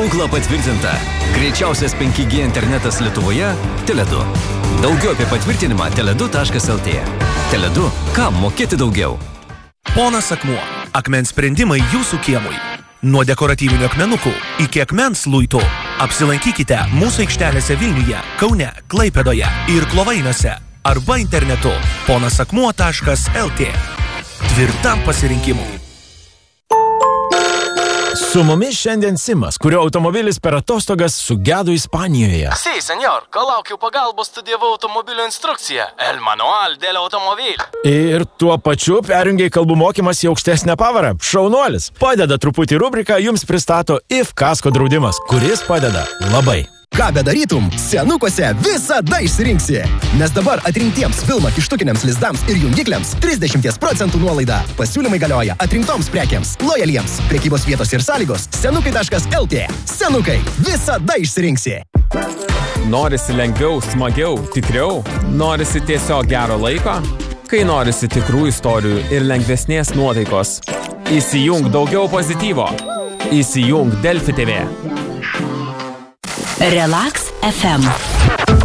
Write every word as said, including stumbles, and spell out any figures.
Stebuklą patvirtinta. Greičiausias penki G internetas Lietuvoje – Tele du. Daugiau apie patvirtinimą tele du taškas el tė. Tele du. Kam mokėti daugiau? Ponas Akmuo. Akmens sprendimai jūsų kiemui. Nuo dekoratyvinių akmenukų iki akmens luitų. Apsilankykite mūsų aikštelėse Vilniuje, Kaune, Klaipėdoje ir Klovainiuose arba internetu ponasakmuo taškas el tė. Tvirtam pasirinkimui. Su mumis šiandien Simas, kurio automobilis per atostogas sugedo Ispanijoje. Sí, señor, kol laukiu pagalbos, studijavau automobilio instrukciją. El manual del automobil. Ir tuo pačiu perjungiai kalbų mokymas į aukštesnę pavarą. Šaunuolis. Padeda truputį rubrika, jums pristato I F kasko draudimas, kuris padeda labai. Ką bedarytum, senukuose visada išsirinksi. Nes dabar atrinktiems Vilma kištukiniams lizdams ir jungikliams trisdešimt procentų nuolaida. Pasiūlymai galioja atrinktoms prekiams, lojaliems. Prekybos vietos ir sąlygos senukai taškas el tė. Senukai visada išsirinksi. Norisi lengviau, smagiau, tikriau? Norisi tiesiog gero laiko? Kai norisi tikrų istorijų ir lengvesnės nuotaikos. Įsijung daugiau pozityvo. Įsijung Delfi tė vė. Relax ef em.